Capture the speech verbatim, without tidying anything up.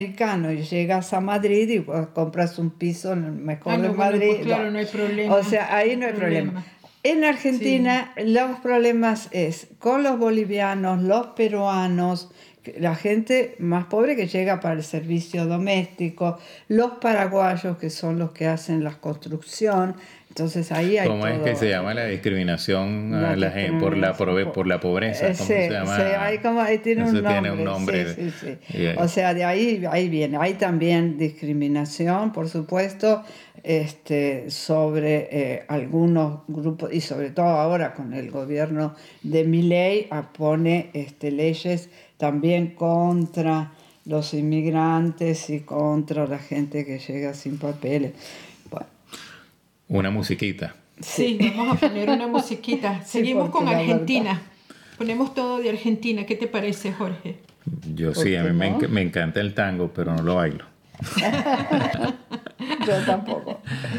americano y llegas a Madrid y pues, compras un piso en el mejor Ah, no, de bueno, Madrid. pues claro, no hay problema. O sea, ahí no hay problema. En Argentina los problemas es con los bolivianos, los peruanos, la gente más pobre que llega para el servicio doméstico, los paraguayos que son los que hacen la construcción. Entonces ahí hay ¿Cómo todo. es que se llama la discriminación a La la gente por la prove- discriminación. por la pobreza? Eh, ¿Cómo sí, se llama? sí, hay como, ahí tiene Eso un tiene nombre. un nombre. Sí, sí, sí. Y- O sea, de ahí, ahí viene. Hay también discriminación, por supuesto, este, sobre eh, algunos grupos, y sobre todo ahora con el gobierno de Milei, pone este, leyes también contra los inmigrantes y contra la gente que llega sin papeles. Bueno, Una musiquita. Sí, vamos a poner una musiquita. Sí, Seguimos porque con la Argentina. Ponemos todo de Argentina. ¿Qué te parece, Jorge? Yo ¿Por sí, a qué mí me, no? enc- me encanta el tango, pero no lo bailo. yo tampoco.